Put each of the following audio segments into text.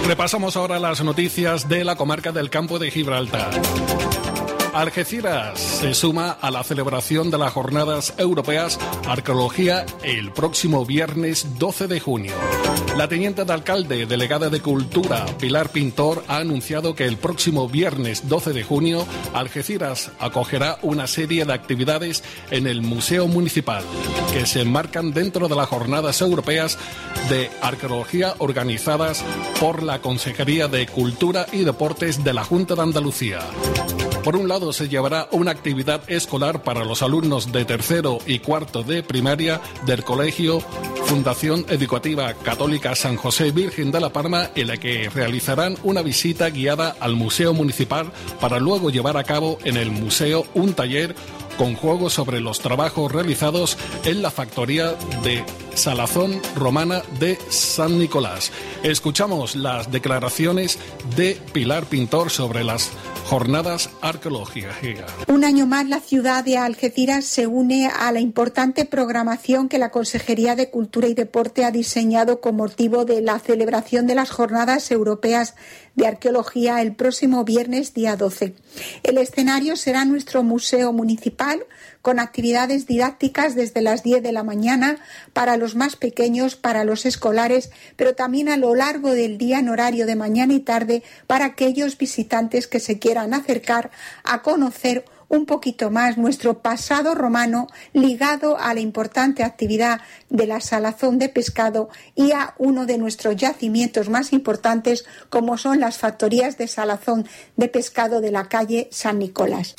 Repasamos ahora las noticias de la comarca del Campo de Gibraltar. Algeciras se suma a la celebración de las Jornadas Europeas Arqueología el próximo viernes 12 de junio. La teniente de alcalde, delegada de Cultura, Pilar Pintor, ha anunciado que el próximo viernes 12 de junio Algeciras acogerá una serie de actividades en el Museo Municipal que se enmarcan dentro de las Jornadas Europeas de Arqueología organizadas por la Consejería de Cultura y Deportes de la Junta de Andalucía. Por un lado, se llevará una actividad escolar para los alumnos de tercero y cuarto de primaria del Colegio Fundación Educativa Católica San José Virgen de la Palma, en la que realizarán una visita guiada al Museo Municipal para luego llevar a cabo en el museo un taller con juegos sobre los trabajos realizados en la factoría de salazón romana de San Nicolás. Escuchamos las declaraciones de Pilar Pintor sobre las jornadas arqueológicas. Un año más la ciudad de Algeciras se une a la importante programación que la Consejería de Cultura y Deporte ha diseñado con motivo de la celebración de las Jornadas Europeas de Arqueología el próximo viernes día 12. El escenario será nuestro Museo Municipal, con actividades didácticas desde las 10 de la mañana para los más pequeños, para los escolares, pero también a lo largo del día en horario de mañana y tarde para aquellos visitantes que se quieran acercar a conocer un poquito más nuestro pasado romano ligado a la importante actividad de la salazón de pescado y a uno de nuestros yacimientos más importantes como son las factorías de salazón de pescado de la calle San Nicolás.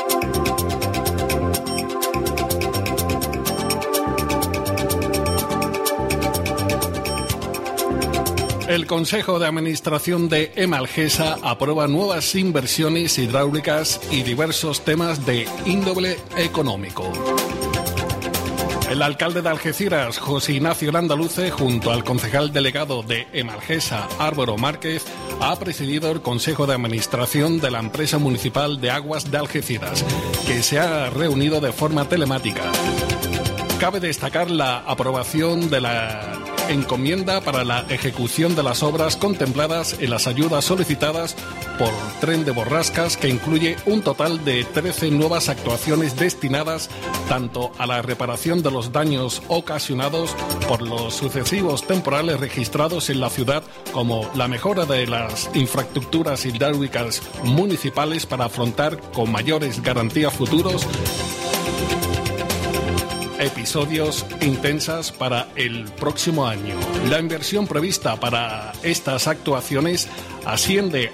El Consejo de Administración de Emalgesa aprueba nuevas inversiones hidráulicas y diversos temas de índole económico. El alcalde de Algeciras, José Ignacio Landaluce, junto al concejal delegado de Emalgesa, Álvaro Márquez, ha presidido el Consejo de Administración de la empresa municipal de aguas de Algeciras, que se ha reunido de forma telemática. Cabe destacar la aprobación de la encomienda para la ejecución de las obras contempladas en las ayudas solicitadas por Tren de Borrascas, que incluye un total de 13 nuevas actuaciones destinadas tanto a la reparación de los daños ocasionados por los sucesivos temporales registrados en la ciudad, como la mejora de las infraestructuras hidráulicas municipales para afrontar con mayores garantías futuros episodios intensas para el próximo año. La inversión prevista para estas actuaciones asciende